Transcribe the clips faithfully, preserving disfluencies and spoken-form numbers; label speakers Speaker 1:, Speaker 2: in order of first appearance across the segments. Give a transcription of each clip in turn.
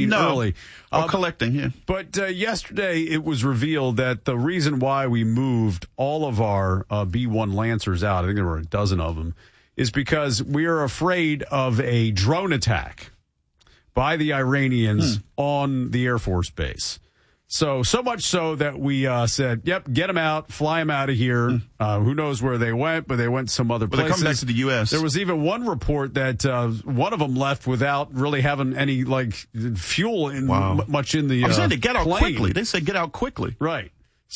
Speaker 1: leaving
Speaker 2: no.
Speaker 1: early.
Speaker 2: Or
Speaker 1: Uh,
Speaker 2: collecting, yeah.
Speaker 1: But uh, yesterday it was revealed that the reason why we moved all of our uh, B one Lancers out, I think there were a dozen of them, is because we are afraid of a drone attack by the Iranians
Speaker 2: hmm.
Speaker 1: on the Air Force Base. So, so much so that we uh, said, yep, get them out, fly them out of here. Mm. Uh, who knows where they went, but they went some other
Speaker 2: well,
Speaker 1: places.
Speaker 2: They're coming back to the U S.
Speaker 1: There was even one report that uh, one of them left without really having any, like, fuel in
Speaker 2: wow.
Speaker 1: m- much in the
Speaker 2: I'm
Speaker 1: uh,
Speaker 2: saying to get out
Speaker 1: plane.
Speaker 2: quickly. They said get out quickly.
Speaker 1: Right.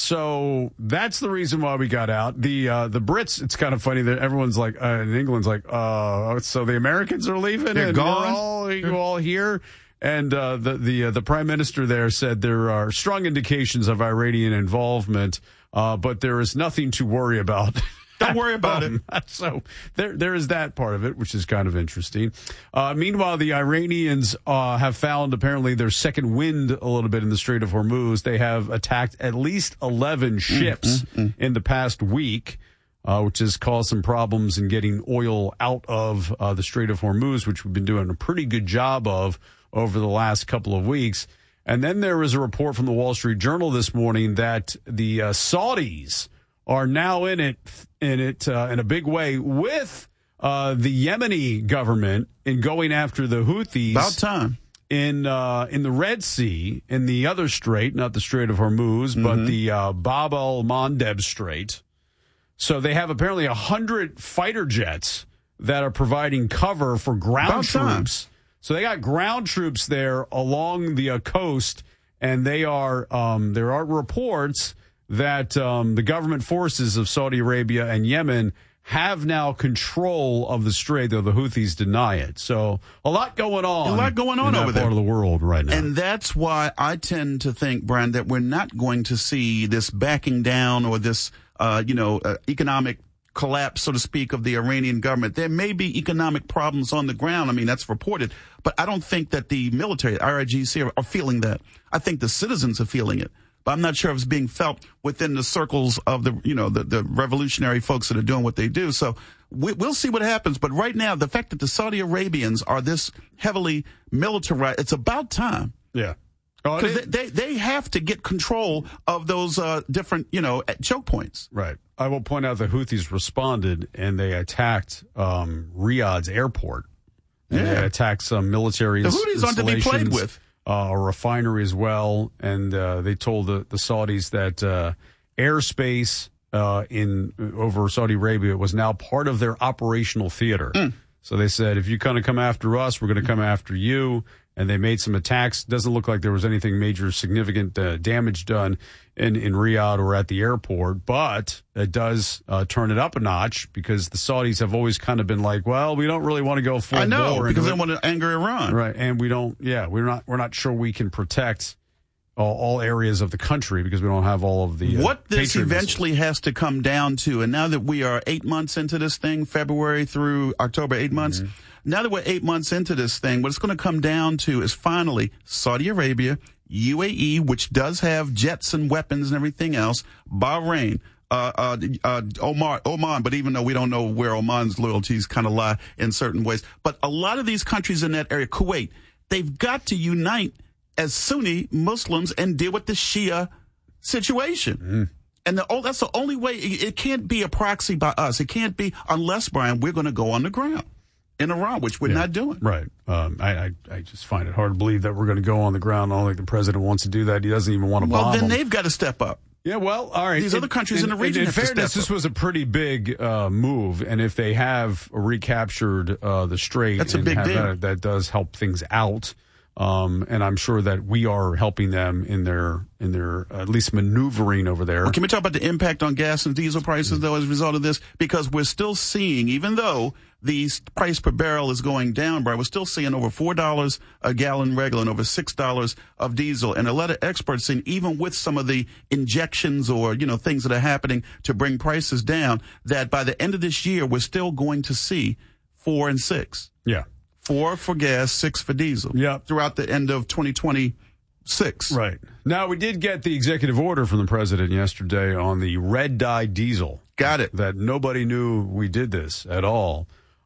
Speaker 1: So that's the reason why we got out. The uh, the Brits, it's kind of funny that everyone's like, uh, in England's like, uh, so the Americans are leaving
Speaker 2: They're
Speaker 1: and
Speaker 2: gone?
Speaker 1: we're all, you all here? And uh, the the uh, the prime minister there said there are strong indications of Iranian involvement, uh, but there is nothing to worry about.
Speaker 2: Don't worry about
Speaker 1: um,
Speaker 2: it.
Speaker 1: So there there is that part of it, which is kind of interesting. Uh, meanwhile, the Iranians uh, have found apparently their second wind a little bit in the Strait of Hormuz. They have attacked at least eleven ships
Speaker 2: mm, mm, mm.
Speaker 1: in the past week. Uh, which has caused some problems in getting oil out of uh, the Strait of Hormuz, which we've been doing a pretty good job of over the last couple of weeks. And then there was a report from the Wall Street Journal this morning that the uh, Saudis are now in it in it uh, in a big way with uh, the Yemeni government in going after the Houthis.
Speaker 2: About time.
Speaker 1: In uh, in the Red Sea, in the other strait, not the Strait of Hormuz, mm-hmm. but the uh, Bab el-Mandeb Strait. So they have apparently one hundred fighter jets that are providing cover for ground
Speaker 2: About
Speaker 1: troops.
Speaker 2: time.
Speaker 1: So they got ground troops there along the uh, coast, and they are um, there are reports that um, the government forces of Saudi Arabia and Yemen have now control of the strait, though the Houthis deny it. So a lot going on.
Speaker 2: A lot going on
Speaker 1: in that
Speaker 2: over there.
Speaker 1: part of the world right now.
Speaker 2: And that's why I tend to think, Brian, that we're not going to see this backing down or this, uh, you know, uh, economic collapse, so to speak, of the Iranian government. There may be economic problems on the ground. I mean, that's reported. But I don't think that the military, I R G C, are, are feeling that. I think the citizens are feeling it. But I'm not sure if it's being felt within the circles of the, you know, the, the revolutionary folks that are doing what they do. So we, we'll see what happens. But right now, the fact that the Saudi Arabians are this heavily militarized, it's about time.
Speaker 1: Yeah.
Speaker 2: Because oh, they, they, they have to get control of those uh, different, you know, choke points.
Speaker 1: Right. I will point out the Houthis responded and they attacked um, Riyadh's airport. And
Speaker 2: yeah.
Speaker 1: They attacked some military
Speaker 2: the Houthis aren't to be played with.
Speaker 1: Uh, a refinery as well. And uh, they told the, the Saudis that uh, airspace uh, in over Saudi Arabia was now part of their operational theater. Mm. So they said, if you kind of come after us, we're going to come after you. And they made some attacks. Doesn't look like there was anything major, significant uh, damage done in, in Riyadh or at the airport. But it does uh, turn it up a notch because the Saudis have always kind of been like, well, we don't really want to go full
Speaker 2: I know,
Speaker 1: bore
Speaker 2: because
Speaker 1: into
Speaker 2: they want to anger Iran.
Speaker 1: Right. And we don't, yeah, we're not, we're not sure we can protect all, all areas of the country because we don't have all of the. Uh,
Speaker 2: what this
Speaker 1: Patriot
Speaker 2: eventually
Speaker 1: missiles.
Speaker 2: has to come down to, and now that we are eight months into this thing, February through October, eight months. Mm-hmm. Now that we're eight months into this thing, what it's going to come down to is finally Saudi Arabia, U A E, which does have jets and weapons and everything else, Bahrain, uh, uh, uh, Oman, Oman, but even though we don't know where Oman's loyalties kind of lie in certain ways, but a lot of these countries in that area, Kuwait, they've got to unite as Sunni Muslims and deal with the Shia situation. Mm. And the, oh, that's the only way. It, it can't be a proxy by us. It can't be unless, Brian, we're going to go on the ground in Iran, which we're
Speaker 1: yeah,
Speaker 2: not doing.
Speaker 1: Right. Um, I, I I just find it hard to believe that we're going to go on the ground. I don't think the president wants to do that. He doesn't even want to
Speaker 2: well,
Speaker 1: bomb
Speaker 2: then
Speaker 1: them.
Speaker 2: They've got to step up.
Speaker 1: Yeah, well, all right.
Speaker 2: These
Speaker 1: in,
Speaker 2: other countries in, in the region
Speaker 1: in, in
Speaker 2: have to
Speaker 1: fairness,
Speaker 2: step
Speaker 1: this
Speaker 2: up.
Speaker 1: was a pretty big uh, move, and if they have recaptured uh, the strait,
Speaker 2: that's a
Speaker 1: and
Speaker 2: big
Speaker 1: have
Speaker 2: deal.
Speaker 1: That, that does help things out. Um, and I'm sure that we are helping them in their in their uh, at least maneuvering over there.
Speaker 2: Well, can we talk about the impact on gas and diesel prices, mm-hmm. though, as a result of this? Because we're still seeing, even though the price per barrel is going down, Brian, we're still seeing over four dollars a gallon regular and over six dollars of diesel. And a lot of experts saying even with some of the injections or, you know, things that are happening to bring prices down, that by the end of this year, we're still going to see four and six.
Speaker 1: Yeah.
Speaker 2: Four for gas, six for diesel.
Speaker 1: Yeah.
Speaker 2: Throughout the end of twenty twenty-six.
Speaker 1: Right. Now, we did get the executive order from the president yesterday on the red dye diesel.
Speaker 2: Got it.
Speaker 1: That nobody knew we did this at all.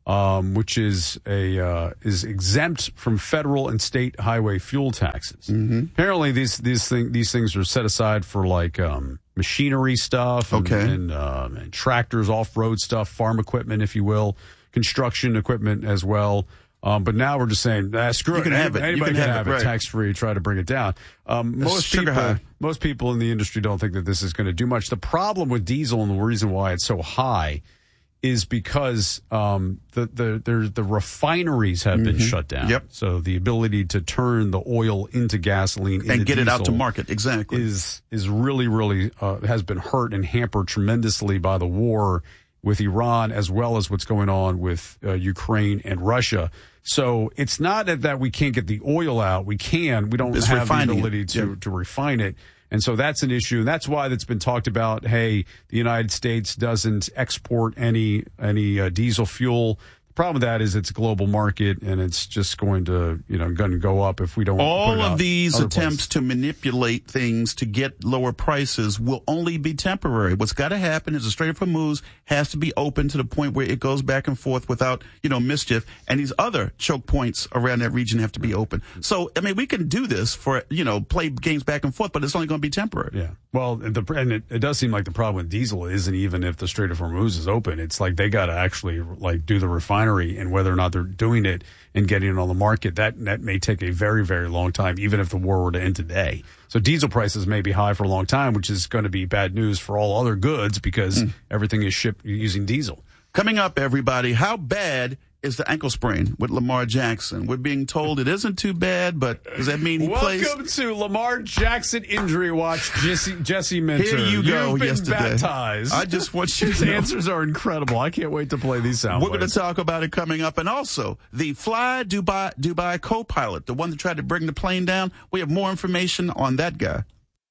Speaker 1: um, which is a uh, is exempt from federal and state highway fuel taxes.
Speaker 2: Mm-hmm.
Speaker 1: Apparently, these these thing, these things are set aside for like um, machinery stuff, and,
Speaker 2: okay,
Speaker 1: and, um, and tractors, off road stuff, farm equipment, if you will, construction equipment as well. Um, but now we're just saying, ah, screw
Speaker 2: you
Speaker 1: it.
Speaker 2: Can have it.
Speaker 1: Anybody
Speaker 2: you can,
Speaker 1: can
Speaker 2: have,
Speaker 1: have
Speaker 2: it,
Speaker 1: it
Speaker 2: right.
Speaker 1: tax free. Try to bring it down. Um, most people,
Speaker 2: high.
Speaker 1: most people in the industry don't think that this is going to do much. The problem with diesel and the reason why it's so high is because um, the the the, the refineries have been
Speaker 2: mm-hmm.
Speaker 1: shut down.
Speaker 2: Yep.
Speaker 1: So the ability to turn the oil into gasoline
Speaker 2: and
Speaker 1: into
Speaker 2: get it out to
Speaker 1: diesel
Speaker 2: market exactly
Speaker 1: is is really really uh, has been hurt and hampered tremendously by the war with Iran, as well as what's going on with uh, Ukraine and Russia. So it's not that, that we can't get the oil out. We can. We don't
Speaker 2: it's
Speaker 1: have the
Speaker 2: refining
Speaker 1: ability
Speaker 2: it.
Speaker 1: to,
Speaker 2: Yeah.
Speaker 1: to refine it. And so that's an issue. And that's why that's been talked about. Hey, the United States doesn't export any any uh, diesel fuel. The problem with that is it's a global market, and it's just going to, you know, going to go up if we don't.
Speaker 2: All
Speaker 1: put it
Speaker 2: of
Speaker 1: out
Speaker 2: these
Speaker 1: other
Speaker 2: attempts
Speaker 1: places.
Speaker 2: to manipulate things to get lower prices will only be temporary. What's got to happen is the Strait of Hormuz has to be open to the point where it goes back and forth without, you know, mischief. And these other choke points around that region have to be open. So, I mean, we can do this for, you know, play games back and forth, but it's only going to be temporary.
Speaker 1: Yeah. Well, the, and it, it does seem like the problem with diesel isn't even if the Strait of Hormuz is open. It's like they got to actually like do the refinery, and whether or not they're doing it and getting it on the market, that that may take a very, very long time, even if the war were to end today. So diesel prices may be high for a long time, which is going to be bad news for all other goods because mm. everything is shipped using diesel.
Speaker 2: Coming up, everybody, how bad is the ankle sprain with Lamar Jackson? We're being told it isn't too bad, but does that mean he
Speaker 1: Welcome
Speaker 2: plays?
Speaker 1: Welcome to Lamar Jackson Injury Watch, Jesse, Jesse Minter.
Speaker 2: Here you go.
Speaker 1: You've been
Speaker 2: yesterday.
Speaker 1: baptized.
Speaker 2: I just want you
Speaker 1: His
Speaker 2: to know.
Speaker 1: answers are incredible. I can't wait to play these sound
Speaker 2: We're going
Speaker 1: bites.
Speaker 2: to talk about it coming up. And also, the Fly Dubai, Dubai co-pilot, the one that tried to bring the plane down. We have more information on that guy.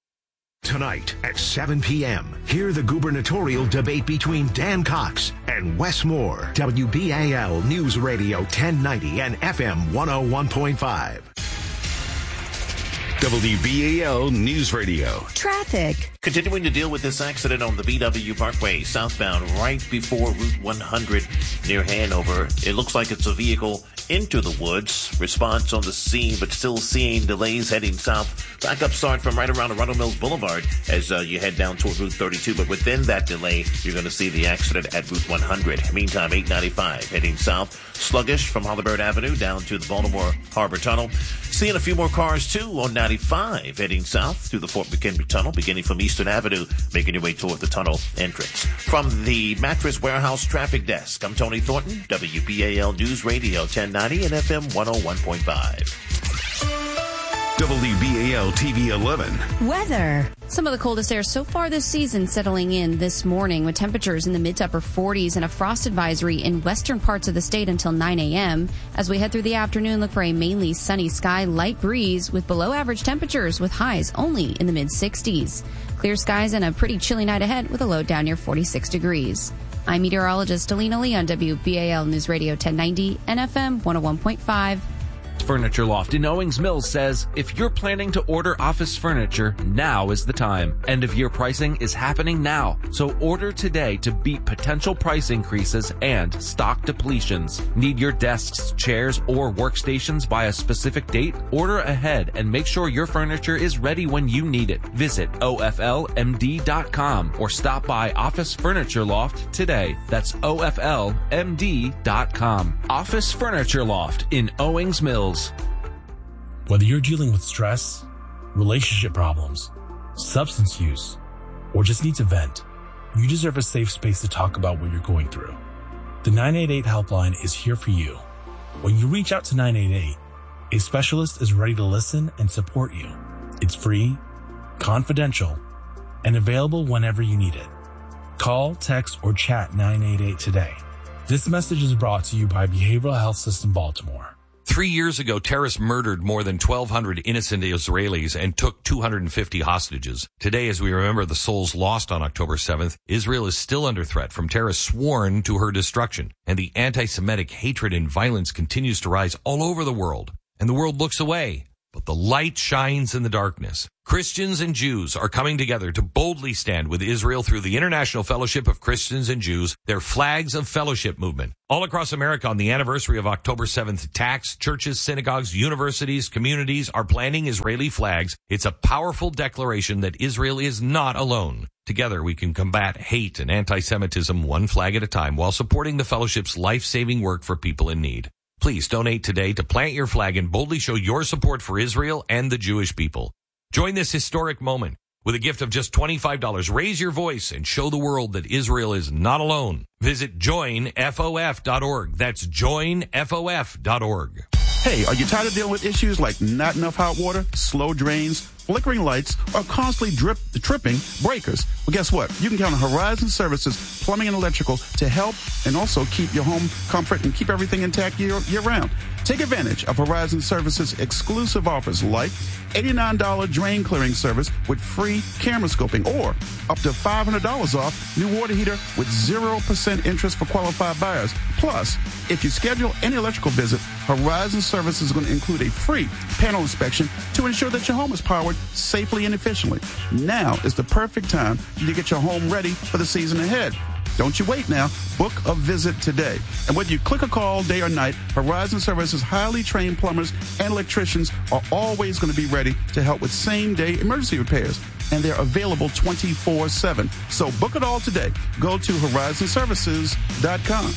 Speaker 3: Tonight at seven p.m., hear the gubernatorial debate between Dan Cox and Wes Moore. W B A L News Radio ten ninety and F M one oh one point five.
Speaker 4: W B A L News Radio.
Speaker 5: Traffic.
Speaker 6: Continuing to deal with this accident on the B W Parkway southbound right before Route one hundred near Hanover. It looks like it's a vehicle into the woods. Response on the scene, but still seeing delays heading south. Backup start from right around Arundel Mills Boulevard as uh, you head down toward Route thirty-two. But within that delay, you're going to see the accident at Route one hundred. Meantime, eight ninety-five heading south. Sluggish from Holabird Avenue down to the Baltimore Harbor Tunnel. Seeing a few more cars, too, on ninety-five heading south through the Fort McHenry Tunnel, beginning from Eastern Avenue, making your way toward the tunnel entrance. From the Mattress Warehouse Traffic Desk, I'm Tony Thornton, W B A L News Radio ten ninety and F M one oh one point five.
Speaker 4: W B A L T V eleven.
Speaker 5: Weather.
Speaker 7: Some of the coldest air so far this season settling in this morning with temperatures in the mid to upper forties and a frost advisory in western parts of the state until nine a.m. As we head through the afternoon, look for a mainly sunny sky, light breeze with below average temperatures with highs only in the mid sixties. Clear skies and a pretty chilly night ahead with a low down near forty-six degrees. I'm meteorologist Alina Lee on W B A L News Radio ten ninety and F M one oh one point five.
Speaker 8: Furniture Loft in Owings Mills says, if you're planning to order office furniture, now is the time. End of year pricing is happening now. So order today to beat potential price increases and stock depletions. Need your desks, chairs, or workstations by a specific date? Order ahead and make sure your furniture is ready when you need it. Visit O F L M D dot com or stop by Office Furniture Loft today. That's O F L M D dot com. Office Furniture Loft in Owings Mills.
Speaker 9: Whether you're dealing with stress, relationship problems, substance use, or just need to vent, you deserve a safe space to talk about what you're going through. The nine eight eight helpline is here for you. When you reach out to nine eight eight, a specialist is ready to listen and support you. It's free, confidential, and available whenever you need it. Call, text, or chat nine eight eight today. This message is brought to you by Behavioral Health System Baltimore.
Speaker 10: Three years ago, terrorists murdered more than twelve hundred innocent Israelis and took two hundred fifty hostages. Today, as we remember the souls lost on October seventh, Israel is still under threat from terrorists sworn to her destruction. And the anti-Semitic hatred and violence continues to rise all over the world. And the world looks away. but the light shines in the darkness. Christians and Jews are coming together to boldly stand with Israel through the International Fellowship of Christians and Jews, their Flags of Fellowship movement. All across America on the anniversary of October seventh attacks, churches, synagogues, universities, communities are planting Israeli flags. It's a powerful declaration that Israel is not alone. Together we can combat hate and anti-Semitism one flag at a time while supporting the fellowship's life-saving work for people in need. Please donate today to plant your flag and boldly show your support for Israel and the Jewish people. Join this historic moment. With a gift of just twenty-five dollars, raise your voice and show the world that Israel is not alone. Visit join F O F dot org. That's join F O F dot org.
Speaker 2: Hey, are you tired of dealing with issues like not enough hot water, slow drains, flickering lights, or constantly drip, tripping breakers? Well, guess what? You can count on Horizon Services Plumbing and Electrical to help and also keep your home comfort and keep everything intact year, year round. Take advantage of Horizon Services exclusive offers like eighty-nine dollars drain clearing service with free camera scoping, or up to five hundred dollars off new water heater with zero percent interest for qualified buyers. Plus, if you schedule any electrical visit, Horizon Services is going to include a free panel inspection to ensure that your home is powered safely and efficiently. Now is the perfect time to get your home ready for the season ahead. Don't you wait now. Book a visit today. And whether you click or call day or night, Horizon Services' highly trained plumbers and electricians are always going to be ready to help with same-day emergency repairs. And they're available twenty-four seven. So book it all today. Go to horizon services dot com.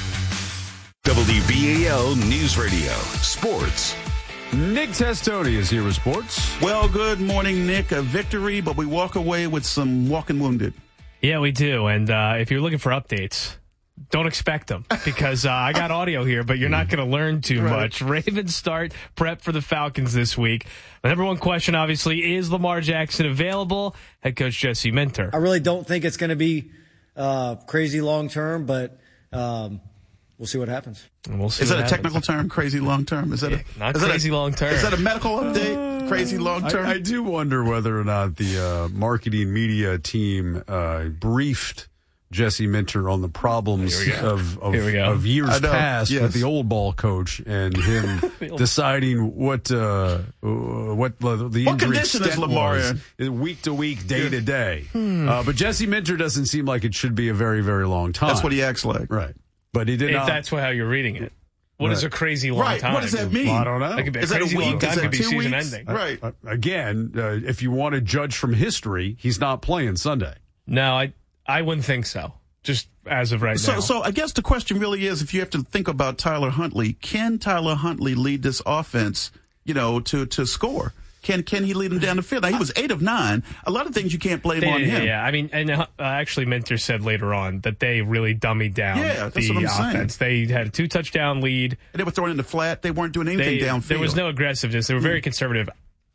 Speaker 4: W B A L News Radio Sports.
Speaker 1: Nick Testoni is here with sports.
Speaker 2: Well, good morning, Nick. A victory, but we walk away with some walking wounded.
Speaker 5: Yeah, we do. And uh, if you're looking for updates, don't expect them, because uh, I got audio here, but you're not going to learn too right. much. Ravens start prep for the Falcons this week. The number one question, obviously, is Lamar Jackson available? Head coach Jesse Minter.
Speaker 11: I really don't think it's going to be uh, crazy long term, but um, we'll see what happens.
Speaker 5: And we'll see
Speaker 2: is that a
Speaker 5: happens.
Speaker 2: technical term, crazy long term? Is that
Speaker 5: yeah,
Speaker 2: a,
Speaker 5: not
Speaker 2: is
Speaker 5: crazy
Speaker 2: that a,
Speaker 5: long term?
Speaker 2: Is that a medical update? Crazy long term?
Speaker 1: I, I do wonder whether or not the uh, marketing media team uh, briefed Jesse Minter on the problems of of, of years past
Speaker 2: yes.
Speaker 1: with the old ball coach and him deciding what uh, what the, the
Speaker 2: what
Speaker 1: injury
Speaker 2: condition
Speaker 1: extent
Speaker 2: is Lamar
Speaker 1: was
Speaker 2: in?
Speaker 1: week to week, day to day. Uh, but Jesse Minter doesn't seem like it should be a very very long time.
Speaker 2: That's what he acts like,
Speaker 1: right? But he did
Speaker 5: if
Speaker 1: not.
Speaker 5: That's how you're reading it. What right. is a crazy long
Speaker 2: right.
Speaker 5: time?
Speaker 2: What does that mean?
Speaker 1: Well, I don't know.
Speaker 5: It could be a
Speaker 2: is that a
Speaker 5: crazy
Speaker 2: week?
Speaker 5: long time.
Speaker 2: Is that
Speaker 5: could be
Speaker 2: two
Speaker 5: season
Speaker 2: weeks?
Speaker 5: ending.
Speaker 2: Right.
Speaker 1: Uh, again, uh, if you want to judge from history, he's not playing Sunday.
Speaker 5: No, I I wouldn't think so. Just as of right
Speaker 2: so,
Speaker 5: now.
Speaker 2: So I guess the question really is, if you have to think about Tyler Huntley, can Tyler Huntley lead this offense, you know, to, to score? Can can he lead him down the field? Now, he was eight of nine. A lot of things you can't blame
Speaker 5: they,
Speaker 2: on him.
Speaker 5: Yeah, I mean, and uh, actually Minter said later on that they really dummied down
Speaker 2: yeah, that's
Speaker 5: the
Speaker 2: what I'm
Speaker 5: offense.
Speaker 2: Saying.
Speaker 5: They had a two-touchdown lead.
Speaker 2: And they were throwing in the flat. They weren't doing anything
Speaker 5: they,
Speaker 2: downfield.
Speaker 5: There was no aggressiveness. They were very
Speaker 2: mm.
Speaker 5: conservative.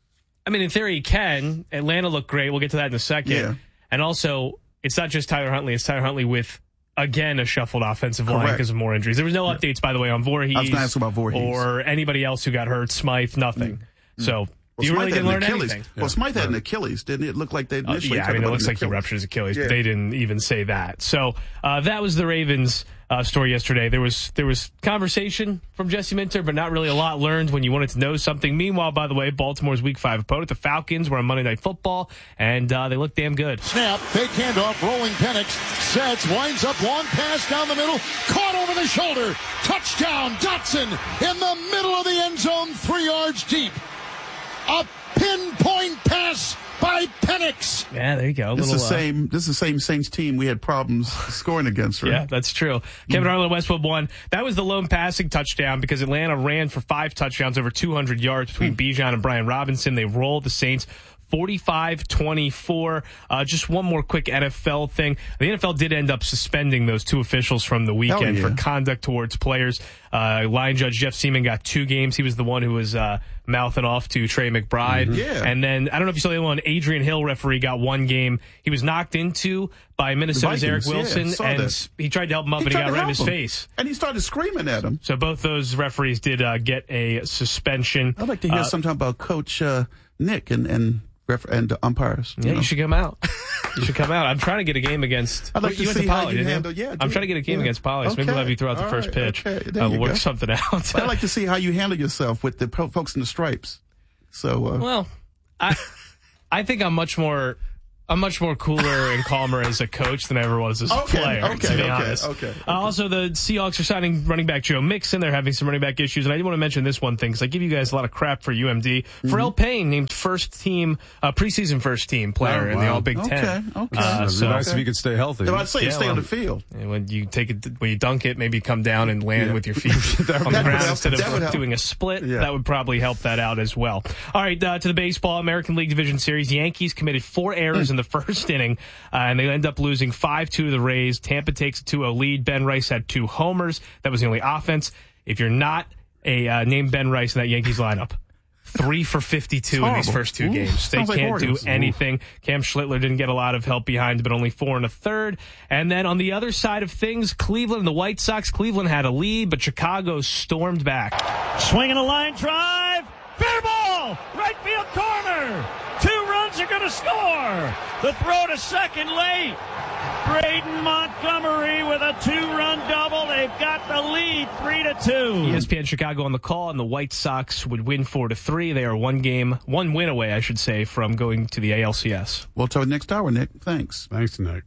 Speaker 5: I mean, in theory, he can. Atlanta looked great. We'll get to that in a second.
Speaker 2: Yeah.
Speaker 5: And also, it's not just Tyler Huntley. It's Tyler Huntley with, again, a shuffled offensive
Speaker 2: Correct.
Speaker 5: line because of more injuries. There was no updates, by the way, on Voorhees,
Speaker 2: I was gonna ask about Voorhees.
Speaker 5: or anybody else who got hurt. Smythe, nothing. Mm. So...
Speaker 2: Well,
Speaker 5: you
Speaker 2: Smythe
Speaker 5: really didn't learn
Speaker 2: Achilles.
Speaker 5: anything.
Speaker 2: Well,
Speaker 5: yeah.
Speaker 2: Smythe had an Achilles, didn't it? It looked like they initially
Speaker 5: uh, Yeah, I mean, it looks like
Speaker 2: Achilles.
Speaker 5: he ruptured his Achilles,
Speaker 2: yeah.
Speaker 5: but they didn't even say that. So uh, that was the Ravens uh, story yesterday. There was there was conversation from Jesse Minter, but not really a lot learned when you wanted to know something. Meanwhile, by the way, Baltimore's Week five opponent, the Falcons, were on Monday Night Football, and uh, they looked damn good.
Speaker 12: Snap, fake handoff, rolling Penix, sets, winds up, long pass down the middle, caught over the shoulder, touchdown, Dotson in the middle of the end zone, three yards deep. A pinpoint pass by Penix.
Speaker 5: Yeah, there you go.
Speaker 2: This
Speaker 5: little,
Speaker 2: is the same. This is the same Saints team we had problems scoring against. Right?
Speaker 5: Yeah, that's true. Kevin Harlan, Westwood won. That was the lone passing touchdown because Atlanta ran for five touchdowns, over two hundred yards between Bijan and Brian Robinson. They rolled the Saints forty-five twenty-four. Uh, just one more quick N F L thing. The N F L did end up suspending those two officials from the weekend
Speaker 2: yeah.
Speaker 5: for conduct towards players. Uh, line judge Jeff Seaman got two games. He was the one who was uh, mouthing off to Trey McBride.
Speaker 2: Mm-hmm. Yeah.
Speaker 5: And then, I don't know if you saw the other one, Adrian Hill, referee, got one game. He was knocked into by Minnesota's Eric Wilson,
Speaker 2: yeah,
Speaker 5: and
Speaker 2: that.
Speaker 5: he tried to help him up,
Speaker 2: he
Speaker 5: and he got right in his
Speaker 2: him.
Speaker 5: face.
Speaker 2: And he started screaming at him.
Speaker 5: So both those referees did uh, get a suspension.
Speaker 2: I'd like to hear
Speaker 5: uh,
Speaker 2: sometime about Coach uh, Nick and and ref- and umpires.
Speaker 5: Yeah,
Speaker 2: you, know?
Speaker 5: you should come out. You should come out. I'm trying to get a game against.
Speaker 2: I'd like
Speaker 5: you
Speaker 2: to
Speaker 5: went
Speaker 2: see
Speaker 5: to Poly,
Speaker 2: how you
Speaker 5: didn't
Speaker 2: handle. Yeah,
Speaker 5: I'm trying to get a game
Speaker 2: yeah.
Speaker 5: against Poly. So
Speaker 2: okay.
Speaker 5: maybe we'll have you throw out the
Speaker 2: All
Speaker 5: first
Speaker 2: right.
Speaker 5: pitch.
Speaker 2: Okay. There
Speaker 5: Uh,
Speaker 2: you
Speaker 5: we'll work
Speaker 2: go.
Speaker 5: something out.
Speaker 2: I'd like to see how you handle yourself with the po- folks in the stripes. So, uh,
Speaker 5: well, I I think I'm much more. I'm much more cooler and calmer as a coach than I ever was as a
Speaker 2: okay,
Speaker 5: player,
Speaker 2: okay,
Speaker 5: to be
Speaker 2: okay,
Speaker 5: honest.
Speaker 2: Okay, okay.
Speaker 5: Uh, also, the Seahawks are signing running back Joe Mixon. They're having some running back issues. And I did want to mention this one thing because I give you guys a lot of crap for U M D. Mm-hmm. Pharrell Payne named first team, uh, preseason first team player
Speaker 2: oh,
Speaker 5: in
Speaker 2: wow.
Speaker 5: the All Big
Speaker 2: okay,
Speaker 5: Ten.
Speaker 2: Okay,
Speaker 5: uh,
Speaker 1: It's
Speaker 5: so,
Speaker 1: nice if you could stay healthy.
Speaker 2: I'd say
Speaker 5: yeah,
Speaker 2: stay
Speaker 5: well,
Speaker 2: on the field.
Speaker 5: And when you take it, when you dunk it, maybe come down and land
Speaker 2: yeah.
Speaker 5: with your feet
Speaker 2: that,
Speaker 5: on the ground
Speaker 2: help,
Speaker 5: instead of doing a split.
Speaker 2: Yeah.
Speaker 5: That would probably help that out as well. All right, uh, to the baseball American League Division Series. Yankees committed four errors mm. in the first inning. Uh, and they end up losing five two to the Rays. Tampa takes a two oh lead. Ben Rice had two homers. That was the only offense. If you're not a uh, named Ben Rice in that Yankees lineup, three for fifty-two in these first two Ooh, games. They can't like do anything. Ooh. Cam Schlittler didn't get a lot of help behind, but only four and a third. And then on the other side of things, Cleveland and the White Sox. Cleveland had a lead, but Chicago stormed back.
Speaker 13: Swinging a line drive. Fair ball! Right field corner! Two runs are going to score! The throw to second late. Braden Montgomery with a two-run double. They've got the lead, three to two.
Speaker 5: E S P N Chicago on the call, and the White Sox would win four to three. They are one game, one win away, I should say, from going to the A L C S.
Speaker 2: We'll talk next hour, Nick. Thanks.
Speaker 1: Thanks, Nick.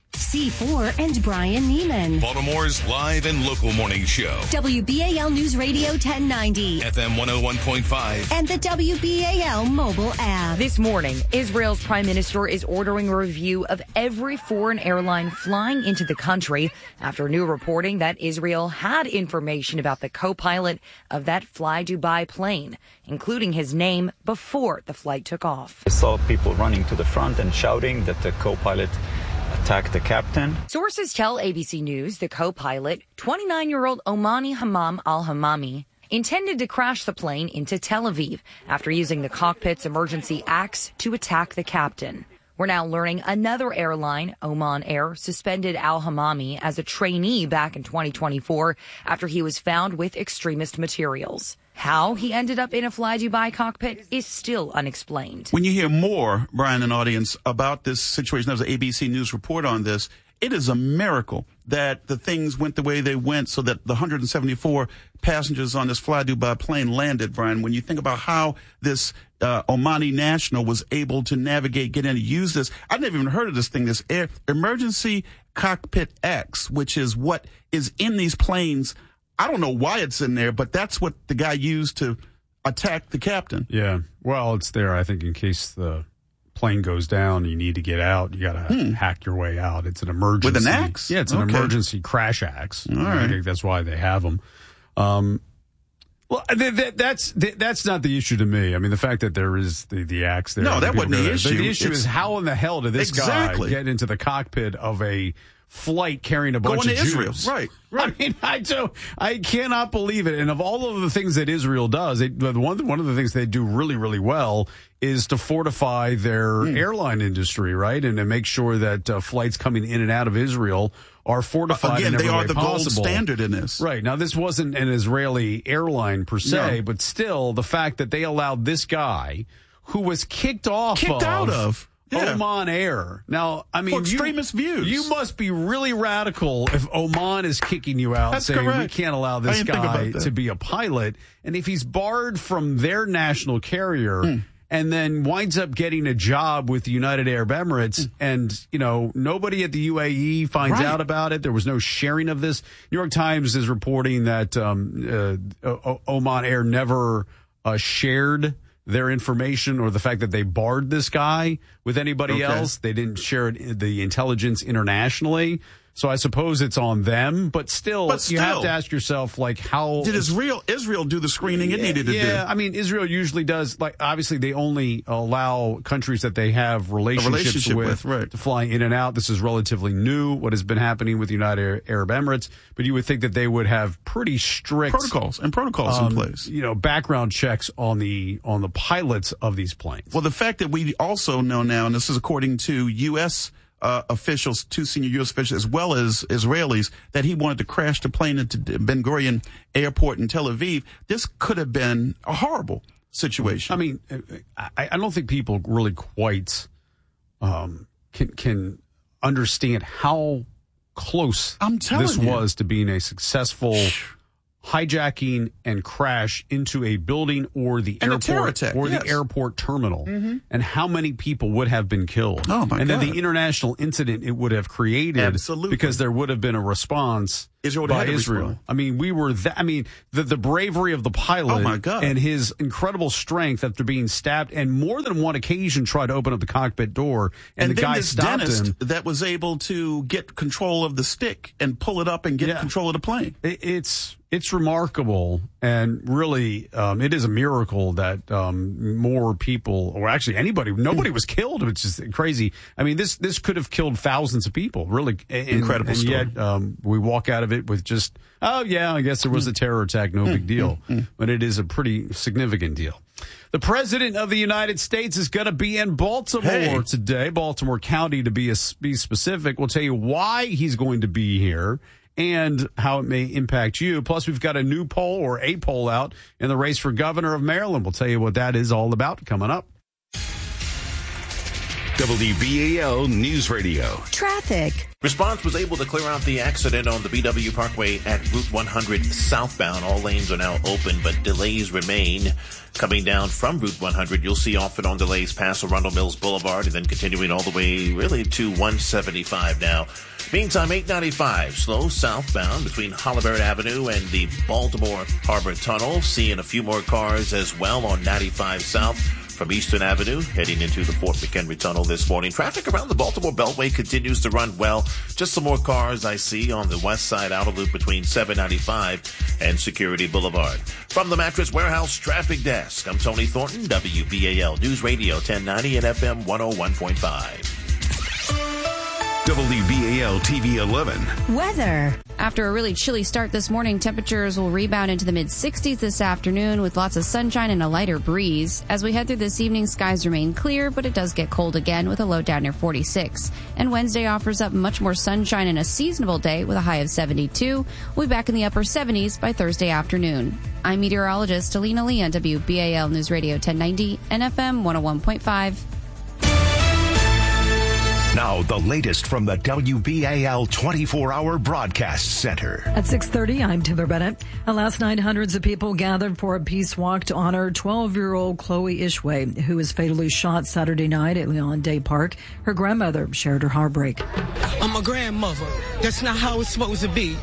Speaker 14: C four and Brian Neiman.
Speaker 4: Baltimore's live and local morning show.
Speaker 14: W B A L News Radio ten ninety.
Speaker 4: F M one oh one point five.
Speaker 14: And the W B A L mobile app.
Speaker 15: This morning, Israel's prime minister is ordering a review of every foreign airline flying into the country after new reporting that Israel had information about the co-pilot of that Fly Dubai plane, including his name before the flight took off.
Speaker 16: I saw people running to the front and shouting that the co-pilot attacked the captain.
Speaker 15: Sources tell A B C News the co-pilot, twenty-nine-year-old Omani Hammam al-Hammami, intended to crash the plane into Tel Aviv after using the cockpit's emergency axe to attack the captain. We're now learning another airline, Oman Air, suspended al-Hammami as a trainee back in twenty twenty-four after he was found with extremist materials. How he ended up in a Fly Dubai cockpit is still unexplained.
Speaker 2: When you hear more, Brian and audience, about this situation, there was an A B C News report on this. It is a miracle that the things went the way they went so that the one hundred seventy-four passengers on this Fly Dubai plane landed, Brian. When you think about how this uh, Omani national was able to navigate, get in and use this, I've never even heard of this thing, this air emergency cockpit X, which is what is in these planes. I don't know why it's in there, but that's what the guy used to attack the captain.
Speaker 1: Yeah. Well, it's there, I think, in case the plane goes down, you need to get out. You got to
Speaker 2: hmm.
Speaker 1: hack your way out. It's an emergency.
Speaker 2: With an axe?
Speaker 1: Yeah, it's an
Speaker 2: okay.
Speaker 1: emergency crash axe.
Speaker 2: All
Speaker 1: I
Speaker 2: right.
Speaker 1: think that's why they have them. Um, well, th- th- that's th- that's not the issue to me. I mean, the fact that there is the, the axe there.
Speaker 2: No, that wasn't the issue.
Speaker 1: The issue
Speaker 2: it's,
Speaker 1: is how in the hell did this
Speaker 2: exactly.
Speaker 1: guy get into the cockpit of a flight carrying a bunch
Speaker 2: Going
Speaker 1: of
Speaker 2: to
Speaker 1: Jews?
Speaker 2: Israel. Right, right.
Speaker 1: I mean, I do, I cannot believe it. And of all of the things that Israel does, they, one one of the things they do really, really well is to fortify their mm. airline industry, right, and to make sure that uh, flights coming in and out of Israel are fortified.
Speaker 2: Again,
Speaker 1: in every
Speaker 2: they are
Speaker 1: way
Speaker 2: the
Speaker 1: possible.
Speaker 2: gold standard in this.
Speaker 1: Right. Now, this wasn't an Israeli airline per se,
Speaker 2: No.
Speaker 1: but still, the fact that they allowed this guy, who was kicked off
Speaker 2: Kicked
Speaker 1: of
Speaker 2: out of. Yeah.
Speaker 1: Oman Air. Now, I mean,
Speaker 2: For extremist
Speaker 1: you,
Speaker 2: views.
Speaker 1: You must be really radical if Oman is kicking you out,
Speaker 2: That's
Speaker 1: saying
Speaker 2: correct.
Speaker 1: we can't allow this
Speaker 2: I didn't think
Speaker 1: guy
Speaker 2: about that.
Speaker 1: to be a pilot. And if he's barred from their national carrier
Speaker 2: Mm.
Speaker 1: and then winds up getting a job with the United Arab Emirates, mm. and, you know, nobody at the U A E finds
Speaker 2: Right.
Speaker 1: out about it. There was no sharing of this. New York Times is reporting that um, uh, o- Oman Air never uh, shared their information or the fact that they barred this guy with anybody
Speaker 2: Okay.
Speaker 1: else. They didn't share it, the intelligence internationally. So I suppose it's on them, but still,
Speaker 2: But
Speaker 1: you have
Speaker 2: still,
Speaker 1: to ask yourself, like, how
Speaker 2: Did Israel Israel do the screening it
Speaker 1: yeah,
Speaker 2: needed to
Speaker 1: yeah,
Speaker 2: do?
Speaker 1: Yeah, I mean, Israel usually does. Like, obviously, they only allow countries that they have relationships
Speaker 2: relationship
Speaker 1: with,
Speaker 2: with, right.
Speaker 1: to fly in and out. This is relatively new, what has been happening with the United Arab Emirates. But you would think that they would have pretty strict
Speaker 2: Protocols and protocols
Speaker 1: um,
Speaker 2: in place.
Speaker 1: You know, background checks on the on the pilots of these planes.
Speaker 2: Well, the fact that we also know now, and this is according to U S Uh, officials, two senior U S officials, as well as Israelis, that he wanted to crash the plane into Ben Gurion Airport in Tel Aviv. This could have been a horrible situation.
Speaker 1: I mean, I, I don't think people really quite um, can can understand how close
Speaker 2: I'm telling
Speaker 1: this
Speaker 2: you.
Speaker 1: was to being a successful hijacking and crash into a building or the
Speaker 2: And a terror
Speaker 1: airport
Speaker 2: attack,
Speaker 1: or
Speaker 2: yes.
Speaker 1: the airport terminal,
Speaker 2: Mhm.
Speaker 1: and how many people would have been killed.
Speaker 2: Oh, my
Speaker 1: and
Speaker 2: God.
Speaker 1: then the international incident it would have created.
Speaker 2: Absolutely.
Speaker 1: Because there would have been a response
Speaker 2: Israel would have
Speaker 1: by
Speaker 2: had to
Speaker 1: Israel.
Speaker 2: respond.
Speaker 1: I mean, we were that, I mean, the, the bravery of the pilot
Speaker 2: Oh, my God.
Speaker 1: and his incredible strength after being stabbed and more than one occasion tried to open up the cockpit door and,
Speaker 2: And,
Speaker 1: the
Speaker 2: then
Speaker 1: guy
Speaker 2: this
Speaker 1: stopped
Speaker 2: dentist
Speaker 1: him.
Speaker 2: that was able to get control of the stick and pull it up and get
Speaker 1: Yeah.
Speaker 2: control of the plane.
Speaker 1: It, it's it's remarkable, and really, um, it is a miracle that um, more people, or actually anybody, nobody was killed, which is crazy. I mean, this this could have killed thousands of people. Really, and,
Speaker 2: Incredible
Speaker 1: And
Speaker 2: story.
Speaker 1: yet, um, we walk out of it with just, oh yeah, I guess there was a terror attack, no big deal. But it is a pretty significant deal. The President of the United States is going to be in Baltimore
Speaker 2: Hey.
Speaker 1: today, Baltimore County to be a, be specific. We'll tell you why he's going to be here and how it may impact you. Plus, we've got a new poll or a poll out in the race for governor of Maryland. We'll tell you what that is all about coming up.
Speaker 4: W B A L News Radio.
Speaker 14: Traffic.
Speaker 6: Response was able to clear out the accident on the B W Parkway at Route one hundred southbound. All lanes are now open, but delays remain. Coming down from Route one hundred, you'll see off and on delays past Arundel Mills Boulevard and then continuing all the way really to one seventy-five now. Meantime, eight ninety-five slow southbound between Holabird Avenue and the Baltimore Harbor Tunnel. Seeing a few more cars as well on ninety-five South from Eastern Avenue heading into the Fort McHenry Tunnel this morning. Traffic around the Baltimore Beltway continues to run well. Just some more cars I see on the west side outer loop between seven ninety-five and Security Boulevard. From the Mattress Warehouse Traffic Desk, I'm Tony Thornton, W B A L News Radio ten ninety and F M one oh one point five.
Speaker 4: W B A L T V eleven.
Speaker 14: Weather.
Speaker 7: After a really chilly start this morning, temperatures will rebound into the mid sixties this afternoon with lots of sunshine and a lighter breeze. As we head through this evening, skies remain clear, but it does get cold again with a low down near forty-six. And Wednesday offers up much more sunshine and a seasonable day with a high of seventy-two. We'll be back in the upper seventies by Thursday afternoon. I'm meteorologist Alina Lee on W B A L News Radio ten ninety and F M one oh one point five.
Speaker 3: Now, the latest from the W B A L twenty-four hour Broadcast Center.
Speaker 17: At six thirty, I'm Taylor Bennett. And last night, hundreds of people gathered for a peace walk to honor twelve-year-old Chloe Ishway, who was fatally shot Saturday night at Leon Day Park. Her grandmother shared her heartbreak.
Speaker 18: I'm a grandmother. That's not how it's supposed to be.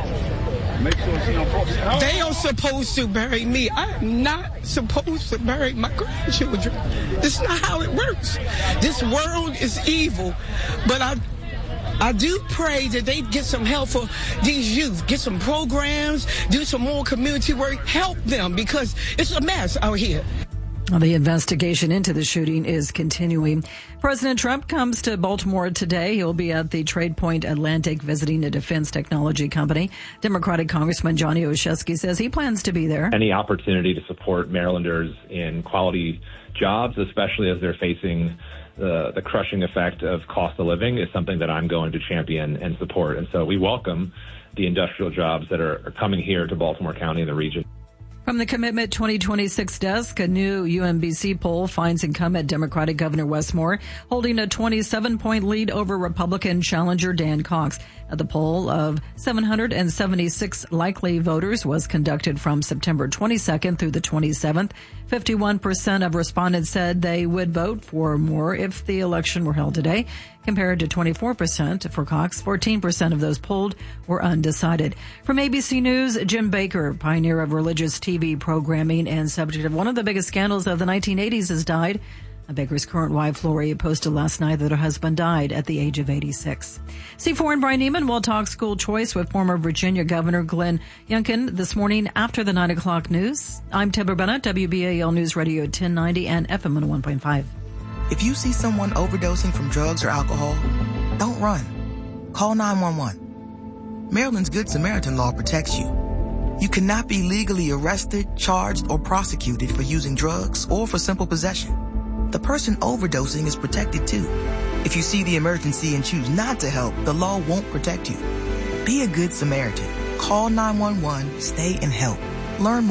Speaker 18: They are supposed to bury me. I am not supposed to bury my grandchildren. This is not how it works. This world is evil, but I I do pray that they get some help for these youth, get some programs, do some more community work, help them, because it's a mess out here.
Speaker 17: The investigation into the shooting is continuing. President Trump comes to Baltimore today. He'll be at the Trade Point Atlantic visiting a defense technology company. Democratic Congressman Johnny Olszewski says he plans to be there.
Speaker 19: Any opportunity to support Marylanders in quality jobs, especially as they're facing the, the crushing effect of cost of living, is something that I'm going to champion and support. And so we welcome the industrial jobs that are, are coming here to Baltimore County and the region.
Speaker 17: From the Commitment twenty twenty-six desk, a new U M B C poll finds incumbent Democratic Governor Wes Moore holding a twenty-seven point lead over Republican challenger Dan Cox. The poll of seven hundred seventy-six likely voters was conducted from September twenty-second through the twenty-seventh. fifty-one percent of respondents said they would vote for Moore if the election were held today, compared to twenty-four percent for Cox. fourteen percent of those polled were undecided. From A B C News, Jim Baker, pioneer of religious T V programming and subject of one of the biggest scandals of the nineteen eighties, has died. Baker's current wife, Lori, posted last night that her husband died at the age of eighty-six. C four and Brian Neiman will talk school choice with former Virginia Governor Glenn Youngkin this morning after the nine o'clock news. I'm Taylor Bennett, W B A L News Radio ten ninety and F M one oh one point five.
Speaker 20: If you see someone overdosing from drugs or alcohol, don't run. Call nine one one. Maryland's Good Samaritan law protects you. You cannot be legally arrested, charged, or prosecuted for using drugs or for simple possession. The person overdosing is protected too. If you see the emergency and choose not to help, the law won't protect you. Be a good Samaritan. Call nine one one, stay and help. Learn more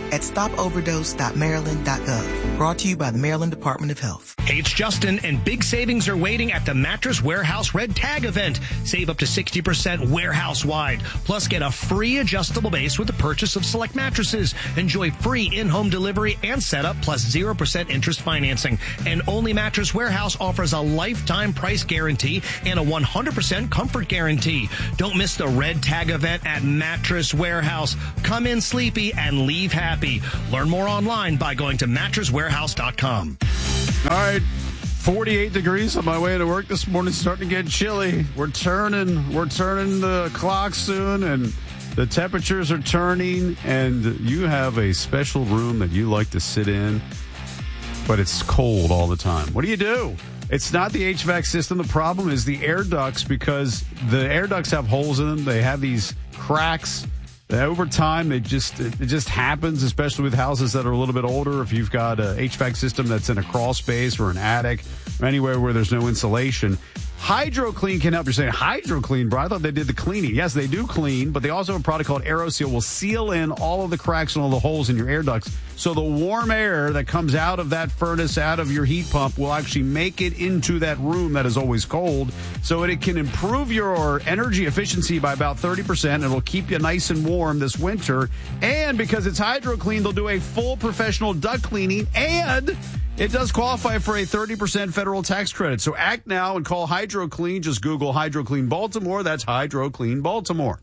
Speaker 20: at stop overdose dot maryland dot gov. Brought to you by the Maryland Department of Health.
Speaker 21: Hey, it's Justin, and big savings are waiting at the Mattress Warehouse Red Tag event. Save up to sixty percent warehouse-wide. Plus, get a free adjustable base with the purchase of select mattresses. Enjoy free in-home delivery and setup, plus zero percent interest financing. And only Mattress Warehouse offers a lifetime price guarantee and a one hundred percent comfort guarantee. Don't miss the Red Tag event at Mattress Warehouse. Come in sleepy and leave happy. Learn more online by going to mattress warehouse dot com.
Speaker 1: All right, forty-eight degrees on my way to work this morning. Starting to get chilly. We're turning, we're turning the clock soon, and the temperatures are turning. And you have a special room that you like to sit in, but it's cold all the time. What do you do? It's not the H V A C system. The problem is the air ducts, because the air ducts have holes in them. They have these cracks. Over time, it just it just happens, especially with houses that are a little bit older. If you've got a H V A C system that's in a crawl space or an attic or anywhere where there's no insulation, HydroClean can help. You're saying HydroClean, bro? I thought they did the cleaning. Yes, they do clean, but they also have a product called AeroSeal. Will seal in all of the cracks and all the holes in your air ducts, so the warm air that comes out of that furnace, out of your heat pump, will actually make it into that room that is always cold, so it can improve your energy efficiency by about thirty percent. It'll keep you nice and warm this winter. And because it's HydroClean, they'll do a full professional duct cleaning, and it does qualify for a thirty percent federal tax credit. So act now and call HydroClean. Just Google HydroClean Baltimore. That's HydroClean Baltimore.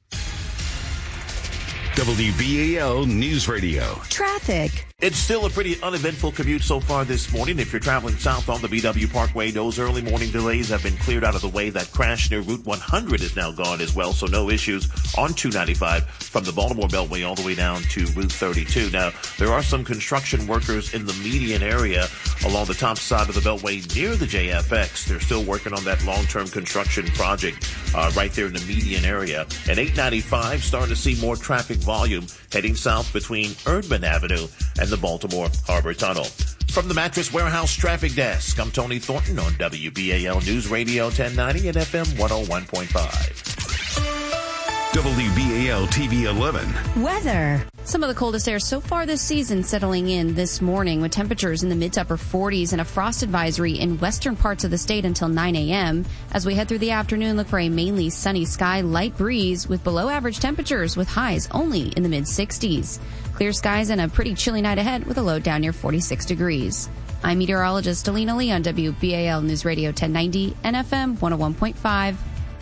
Speaker 4: W B A L News Radio.
Speaker 14: Traffic.
Speaker 6: It's still a pretty uneventful commute so far this morning. If you're traveling south on the B W Parkway, those early morning delays have been cleared out of the way. That crash near Route one hundred is now gone as well, so no issues on two ninety-five from the Baltimore Beltway all the way down to Route thirty-two. Now, there are some construction workers in the median area along the top side of the Beltway near the J F X. They're still working on that long-term construction project uh, right there in the median area. And eight ninety-five, starting to see more traffic volume heading south between Erdman Avenue and the Baltimore Harbor Tunnel. From the Mattress Warehouse Traffic Desk, I'm Tony Thornton on W B A L News Radio ten ninety and F M one oh one point five.
Speaker 4: W B A L T V eleven.
Speaker 14: Weather.
Speaker 7: Some of the coldest air so far this season settling in this morning, with temperatures in the mid to upper forties and a frost advisory in western parts of the state until nine a.m. As we head through the afternoon, look for a mainly sunny sky, light breeze with below average temperatures with highs only in the mid sixties. Clear skies and a pretty chilly night ahead with a low down near forty-six degrees. I'm meteorologist Alina Lee on W B A L News Radio ten ninety and F M one oh one point five.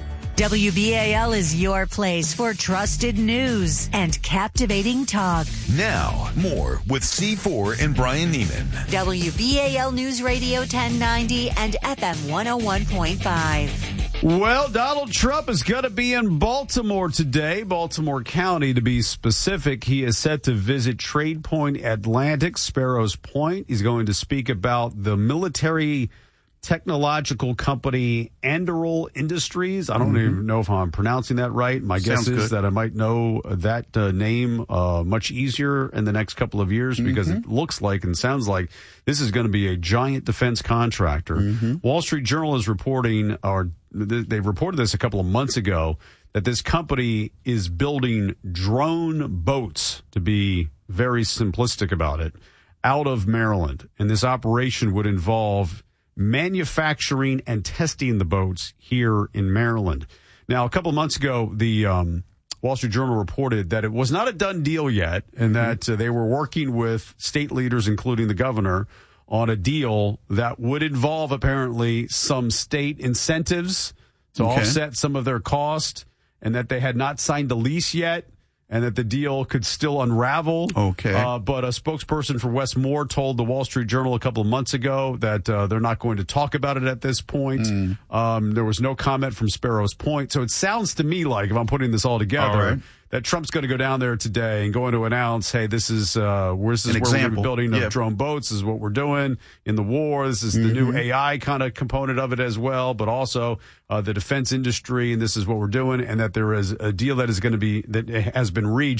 Speaker 14: W B A L is your place for trusted news and captivating talk.
Speaker 22: Now, more with C four and Brian Neiman.
Speaker 14: W B A L News Radio ten ninety and F M one oh one point five.
Speaker 1: Well, Donald Trump is going to be in Baltimore today, Baltimore County to be specific. He is set to visit Trade Point Atlantic, Sparrows Point. He's going to speak about the military technological company Anduril Industries. I don't mm-hmm. even know if I'm pronouncing that right. My Sounds guess is good. that I might know that uh, name uh, much easier in the next couple of years mm-hmm. because it looks like and sounds like this is going to be a giant defense contractor. Mm-hmm. Wall Street Journal is reporting, or they reported this a couple of months ago, that this company is building drone boats, to be very simplistic about it, out of Maryland. And this operation would involve manufacturing and testing the boats here in Maryland. Now, a couple of months ago, the um, Wall Street Journal reported that it was not a done deal yet, and mm-hmm. that uh, they were working with state leaders, including the governor, on a deal that would involve apparently some state incentives to okay. offset some of their cost, and that they had not signed a lease yet, and that the deal could still unravel.
Speaker 2: Okay.
Speaker 1: Uh, but a spokesperson for Wes Moore told the Wall Street Journal a couple of months ago that uh, they're not going to talk about it at this point. Mm. Um, there was no comment from Sparrows Point. So it sounds to me like, if I'm putting this all together, all right. that Trump's going to go down there today and going to announce, hey, this is, uh, this is where we're going to be building yep. drone boats. This is what we're doing in the war. This is mm-hmm. the new A I kind of component of it as well, but also uh, the defense industry, and this is what we're doing, and that there is a deal that is going to be, that has been reached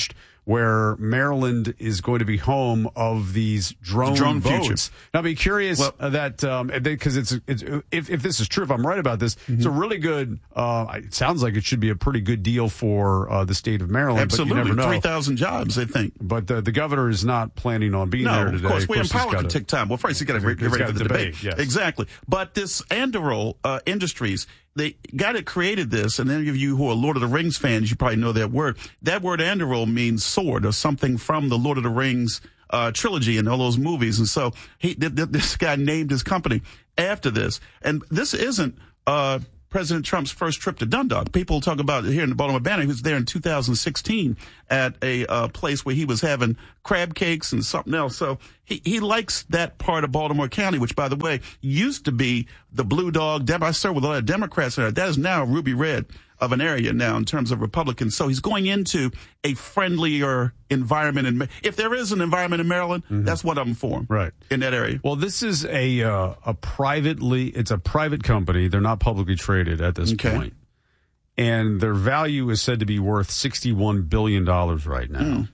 Speaker 1: where Maryland is going to be home of these drone,
Speaker 2: drone
Speaker 1: boats.
Speaker 2: future.
Speaker 1: Now, I'd be curious
Speaker 2: well,
Speaker 1: uh, that um, because it's it's if, if this is true, if I'm right about this, mm-hmm. it's a really good. Uh, it sounds like it should be a pretty good deal for uh, the state of Maryland.
Speaker 2: Absolutely,
Speaker 1: but you never know.
Speaker 2: three thousand jobs, I think.
Speaker 1: But the, the governor is not planning on being
Speaker 2: no,
Speaker 1: there today.
Speaker 2: of course, we
Speaker 1: of course
Speaker 2: empower to take time. Well, first you got to get ready for the debate.
Speaker 1: debate. Yes.
Speaker 2: Exactly. But this Anduril uh, Industries, the guy that created this, and any of you who are Lord of the Rings fans, you probably know that word. That word Anduril means sword or something from the Lord of the Rings uh, trilogy and all those movies. And so he, th- th- this guy named his company after this. And this isn't uh, President Trump's first trip to Dundalk. People talk about it here in the Baltimore Banner. He was there in two thousand sixteen at a uh, place where he was having crab cakes and something else. So he, he likes that part of Baltimore County, which, by the way, used to be the blue dog. I served with a lot of Democrats there. That is now ruby red of an area now in terms of Republicans. So he's going into a friendlier environment. And if there is an environment in Maryland, mm-hmm. that's what I'm for.
Speaker 1: Right.
Speaker 2: In that area.
Speaker 1: Well, this is a uh, a privately, it's a private company. They're not publicly traded at this
Speaker 2: okay.
Speaker 1: point. And their value is said to be worth sixty-one billion dollars right now. Mm.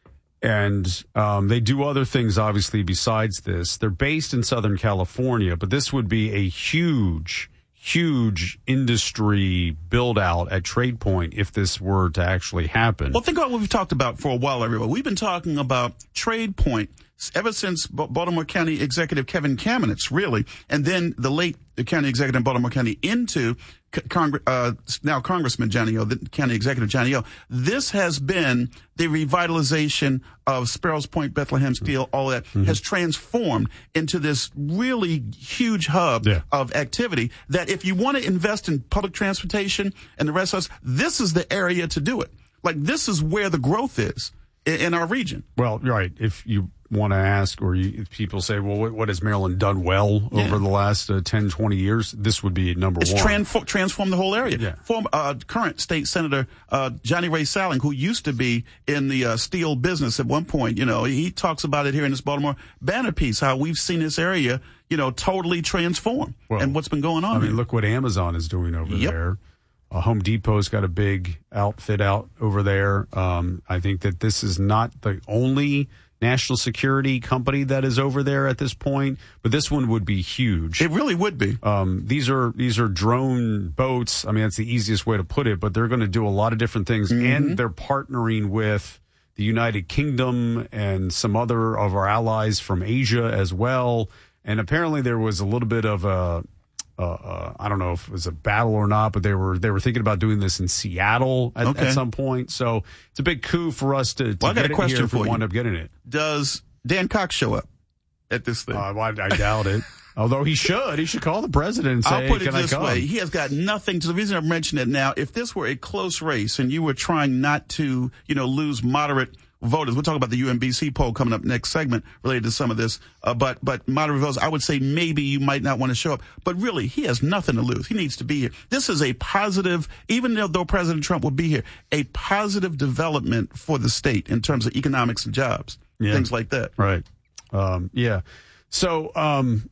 Speaker 1: And um, they do other things, obviously, besides this. They're based in Southern California, but this would be a huge, huge industry build out at Trade Point if this were to actually happen.
Speaker 2: Well, think about what we've talked about for a while, everyone. We've been talking about Trade Point ever since Baltimore County Executive Kevin Kamenetz, really, and then the late County Executive in Baltimore County into Congress, uh, now Congressman Johnny O, the County Executive Johnny O. This has been the revitalization of Sparrows Point, Bethlehem Steel, all that mm-hmm. has transformed into this really huge hub
Speaker 1: yeah.
Speaker 2: of activity that if you want to invest in public transportation and the rest of us, this is the area to do it. Like, this is where the growth is in, in our region.
Speaker 1: Well, right. If you want to ask, or you, if people say, well, what, what has Maryland done well
Speaker 2: yeah.
Speaker 1: over the last uh, ten, twenty years? This would be number
Speaker 2: it's
Speaker 1: one.
Speaker 2: It's transform, transformed the whole area.
Speaker 1: Yeah.
Speaker 2: Former, uh, current state senator uh, Johnny Ray Salling, who used to be in the uh, steel business at one point, you know, he talks about it here in this Baltimore Banner piece, how we've seen this area, you know, totally transform
Speaker 1: well,
Speaker 2: and what's been going on.
Speaker 1: I mean,
Speaker 2: here.
Speaker 1: look what Amazon is doing over
Speaker 2: yep.
Speaker 1: there. Uh, Home Depot's got a big outfit out over there. Um, I think that this is not the only national security company that is over there at this point, but this one would be huge.
Speaker 2: It really would be.
Speaker 1: Um, these are these are drone boats. I mean, that's the easiest way to put it, but they're going to do a lot of different things, mm-hmm. and they're partnering with the United Kingdom and some other of our allies from Asia as well. And apparently there was a little bit of a Uh, uh, I don't know if it was a battle or not, but they were they were thinking about doing this in Seattle at,
Speaker 2: okay.
Speaker 1: at some point. So it's a big coup for us to, to
Speaker 2: well, I got
Speaker 1: get
Speaker 2: a
Speaker 1: it
Speaker 2: question
Speaker 1: here if
Speaker 2: for
Speaker 1: we
Speaker 2: you.
Speaker 1: wind up getting it.
Speaker 2: Does Dan Cox show up at this thing?
Speaker 1: Uh, well, I, I doubt it. Although he should. He should call the president and say,
Speaker 2: I'll put
Speaker 1: hey,
Speaker 2: it
Speaker 1: can
Speaker 2: this
Speaker 1: I come?
Speaker 2: way. He has got nothing to the reason I mention it now. If this were a close race and you were trying not to, you know, lose moderate voters, we'll talk about the U M B C poll coming up next segment related to some of this, uh, but but moderate voters, I would say maybe you might not want to show up. But really, he has nothing to lose. He needs to be here. This is a positive, even though, though President Trump will be here, a positive development for the state in terms of economics and jobs,
Speaker 1: yeah.
Speaker 2: things like that.
Speaker 1: Right. Um, yeah. So, um,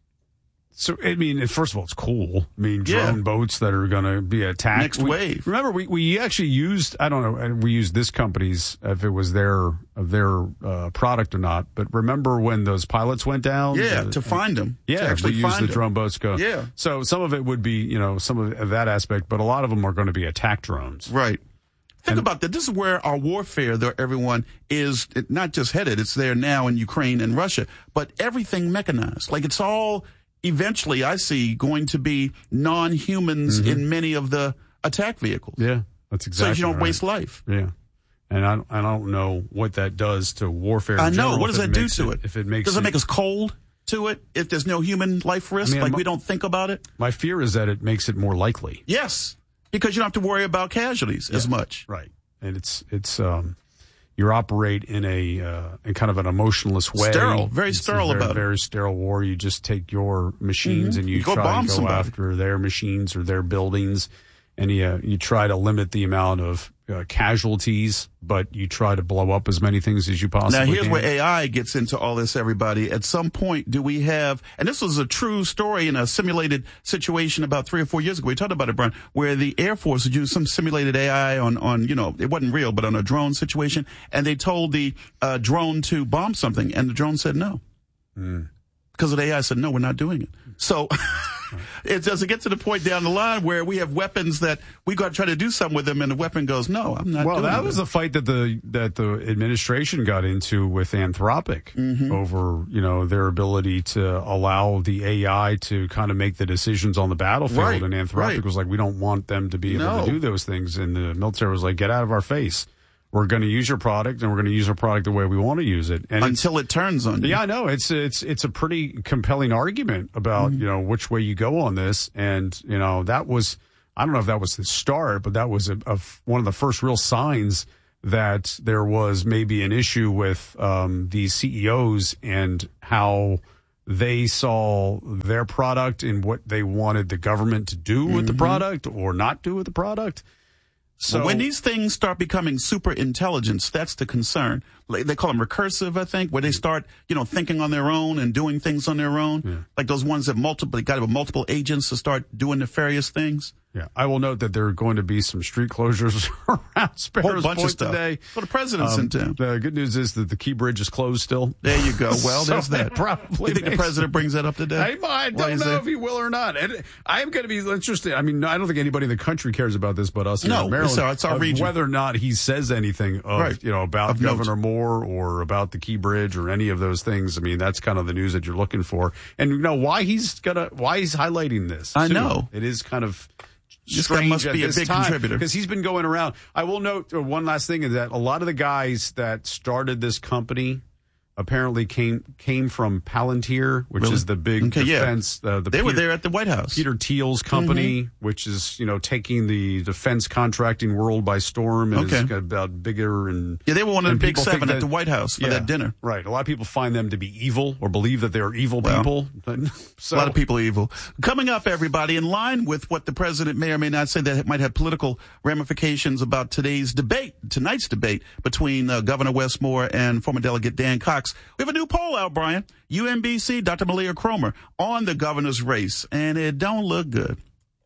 Speaker 1: So, I mean, first of all, it's cool. I mean, drone
Speaker 2: yeah.
Speaker 1: boats that are going to be attacked.
Speaker 2: Next
Speaker 1: we,
Speaker 2: wave.
Speaker 1: Remember, we, we actually used, I don't know, we used this company's, if it was their their uh, product or not, but remember when those pilots went down?
Speaker 2: Yeah,
Speaker 1: uh,
Speaker 2: to find them.
Speaker 1: Yeah,
Speaker 2: to actually
Speaker 1: we
Speaker 2: find
Speaker 1: used the
Speaker 2: them.
Speaker 1: drone boats. Go.
Speaker 2: Yeah.
Speaker 1: So some of it would be, you know, some of that aspect, but a lot of them are going to be attack drones.
Speaker 2: Right. Think and, about that. This is where our warfare, though, everyone is not just headed. It's there now in Ukraine and Russia, but everything mechanized. Like it's all eventually, I see, going to be non-humans mm-hmm. in many of the attack vehicles.
Speaker 1: Yeah, that's exactly
Speaker 2: So you don't
Speaker 1: right.
Speaker 2: waste life.
Speaker 1: Yeah. And I, I don't know what that does to warfare in
Speaker 2: I know.
Speaker 1: general,
Speaker 2: What does that do to
Speaker 1: it,
Speaker 2: it?
Speaker 1: If it makes
Speaker 2: does it,
Speaker 1: it
Speaker 2: make us cold to it? If there's no human life risk,
Speaker 1: I mean,
Speaker 2: like
Speaker 1: my,
Speaker 2: we don't think about it?
Speaker 1: My fear is that it makes it more likely.
Speaker 2: Yes, because you don't have to worry about casualties
Speaker 1: yeah.
Speaker 2: as much.
Speaker 1: Right. And it's, it's, um, you operate in a, uh, in kind of an emotionless way.
Speaker 2: Sterile, very
Speaker 1: it's
Speaker 2: sterile
Speaker 1: very,
Speaker 2: about it.
Speaker 1: Very sterile war. You just take your machines
Speaker 2: mm-hmm.
Speaker 1: and you,
Speaker 2: you go
Speaker 1: try
Speaker 2: bomb
Speaker 1: and go
Speaker 2: somebody.
Speaker 1: after their machines or their buildings. and you, you try to limit the amount of uh, casualties, but you try to blow up as many things as you possibly can.
Speaker 2: Now, here's where A I gets into all this, everybody. At some point, do we have, and this was a true story in a simulated situation about three or four years ago. We talked about it, Brian, where the Air Force had used some simulated A I on, on, you know, it wasn't real, but on a drone situation, and they told the uh, drone to bomb something, and the drone said no.
Speaker 1: Mm.
Speaker 2: Because of the A I said, no, we're not doing it. So it does it get to the point down the line where we have weapons that we got to try to do something with them, and the weapon goes, no, I'm not
Speaker 1: well,
Speaker 2: doing it.
Speaker 1: Well, that was the fight that the that the administration got into with Anthropic
Speaker 2: mm-hmm.
Speaker 1: over, you know, their ability to allow the A I to kind of make the decisions on the battlefield.
Speaker 2: Right,
Speaker 1: and Anthropic
Speaker 2: right.
Speaker 1: was like, we don't want them to be able
Speaker 2: no.
Speaker 1: to do those things. And the military was like, get out of our face. We're going to use your product, and we're going to use our product the way we want to use it. And
Speaker 2: until it turns on you.
Speaker 1: Yeah, I know. It's it's it's a pretty compelling argument about mm-hmm. you know which way you go on this, and you know that was I don't know if that was the start, but that was a, a, one of the first real signs that there was maybe an issue with um, these C E Os and how they saw their product and what they wanted the government to do with mm-hmm. the product or not do with the product. So
Speaker 2: well, when these things start becoming super intelligence, that's the concern. They call them recursive, I think, where they start, you know, thinking on their own and doing things on their own.
Speaker 1: Yeah.
Speaker 2: Like those ones that multiple, got to have multiple agents to start doing nefarious things.
Speaker 1: Yeah, I will note that there are going to be some street closures around Sparrows
Speaker 2: bunch
Speaker 1: Point
Speaker 2: of stuff.
Speaker 1: today.
Speaker 2: So the president's
Speaker 1: um,
Speaker 2: in town.
Speaker 1: The good news is that the Key Bridge is closed still.
Speaker 2: There you go. Well,
Speaker 1: so
Speaker 2: there's that.
Speaker 1: Probably
Speaker 2: you think the president brings that up today?
Speaker 1: I, I don't know if he will or not. And I'm going to be interested. I mean, I don't think anybody in the country cares about this but us here
Speaker 2: no,
Speaker 1: in Maryland.
Speaker 2: It's our, it's our region.
Speaker 1: Whether or not he says anything of,
Speaker 2: right.
Speaker 1: you know, about
Speaker 2: of
Speaker 1: Governor
Speaker 2: note.
Speaker 1: Moore or about the Key Bridge or any of those things. I mean, that's kind of the news that you're looking for. And you know why he's gonna why he's highlighting this.
Speaker 2: I
Speaker 1: too.
Speaker 2: know.
Speaker 1: It is kind of
Speaker 2: This guy must be a big contributor
Speaker 1: because he's been going around. I will note uh, one last thing is that a lot of the guys that started this company apparently came came from Palantir, which
Speaker 2: really?
Speaker 1: is the big
Speaker 2: okay,
Speaker 1: defense.
Speaker 2: Yeah.
Speaker 1: Uh, the
Speaker 2: they
Speaker 1: Peter,
Speaker 2: were there at the White House.
Speaker 1: Peter Thiel's company,
Speaker 2: mm-hmm.
Speaker 1: which is you know taking the defense contracting world by storm and
Speaker 2: okay.
Speaker 1: is about bigger and
Speaker 2: yeah, they were one of the big seven
Speaker 1: that,
Speaker 2: at the White House for
Speaker 1: yeah,
Speaker 2: that dinner.
Speaker 1: Right. A lot of people find them to be evil or believe that they are evil
Speaker 2: well,
Speaker 1: people. So,
Speaker 2: a lot of people are evil. Coming up, everybody, in line with what the president may or may not say that might have political ramifications about today's debate, tonight's debate between uh, Governor Wes Moore and former Delegate Dan Cox. We have a new poll out, Brian. U M B C, Doctor Malia Cromer on the governor's race, and it don't look good.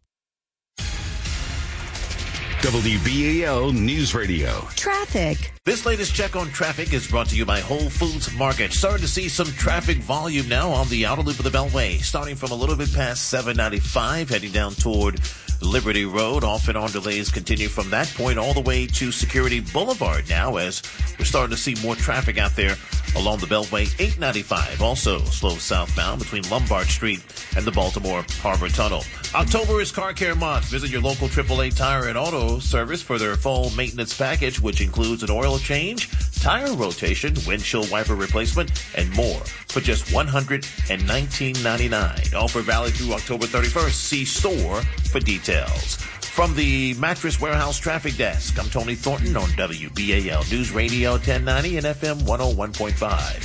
Speaker 4: W B A L News Radio.
Speaker 14: Traffic.
Speaker 6: This latest check on traffic is brought to you by Whole Foods Market. Starting to see some traffic volume now on the outer loop of the Beltway, starting from a little bit past seven ninety-five, heading down toward Liberty Road. Off and on delays continue from that point all the way to Security Boulevard now, as we're starting to see more traffic out there along the Beltway. eight ninety-five also slow southbound between Lombard Street and the Baltimore Harbor Tunnel. October is Car Care Month. Visit your local triple A Tire and Auto Service for their full maintenance package, which includes an oil change, tire rotation, windshield wiper replacement, and more for just one hundred nineteen ninety-nine. Offer valid through October thirty-first. See store for details. From the Mattress Warehouse Traffic Desk, I'm Tony Thornton on W B A L News Radio ten ninety and F M one oh one point five.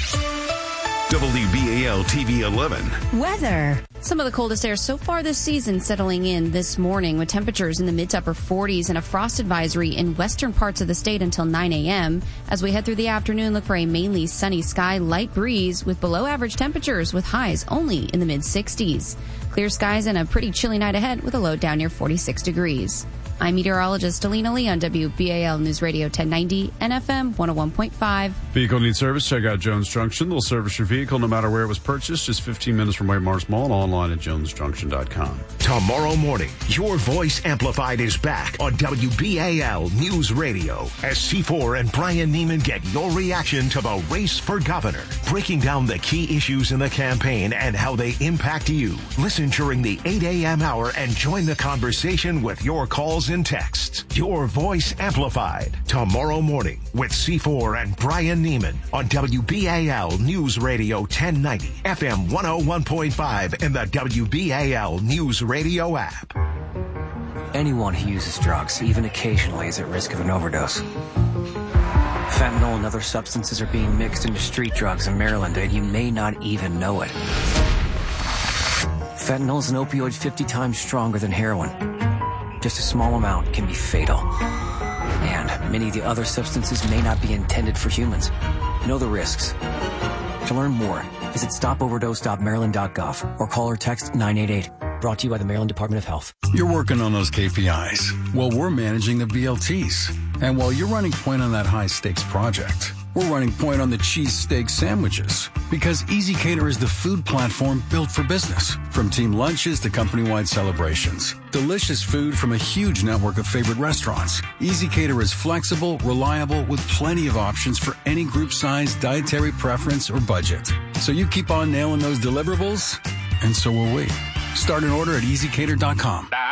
Speaker 4: W B A L T V eleven.
Speaker 14: Weather.
Speaker 7: Some of the coldest air so far this season settling in this morning with temperatures in the mid to upper forties and a frost advisory in western parts of the state until nine a.m. As we head through the afternoon, look for a mainly sunny sky, light breeze with below average temperatures with highs only in the mid sixties. Clear skies and a pretty chilly night ahead with a low down near forty-six degrees. I'm meteorologist Alina Lee on W B A L News Radio ten ninety and F M one oh one point five.
Speaker 1: Vehicle needs service? Check out Jones Junction. They'll service your vehicle no matter where it was purchased. Just fifteen minutes from White Mars Mall and online at jones junction dot com.
Speaker 3: Tomorrow morning, your voice amplified is back on W B A L News Radio as C four and Brian Neiman get your reaction to the race for governor, breaking down the key issues in the campaign and how they impact you. Listen during the eight a.m. hour and join the conversation with your calls and texts. Your voice amplified tomorrow morning with C four and Brian Neiman on W B A L News Radio ten ninety, F M one oh one point five, and the W B A L News Radio app.
Speaker 8: Anyone who uses drugs, even occasionally, is at risk of an overdose. Fentanyl and other substances are being mixed into street drugs in Maryland, and you may not even know it. Fentanyl is an opioid fifty times stronger than heroin. just a small amount can be fatal. And many of the other substances may not be intended for humans. Know the risks. To learn more, visit stop overdose dot maryland dot gov or call or text nine eight eight. Brought to you by the Maryland Department of Health.
Speaker 9: You're working on those K P Is. Well, we're managing the B L Ts. And while you're running point on that high-stakes project, we're running point on the cheesesteak sandwiches. Because ezCater is the food platform built for business. From team lunches to company-wide celebrations. Delicious food from a huge network of favorite restaurants. ezCater is flexible, reliable, with plenty of options for any group size, dietary preference, or budget. So you keep on nailing those deliverables, and so will we. Start an order at easy cater dot com.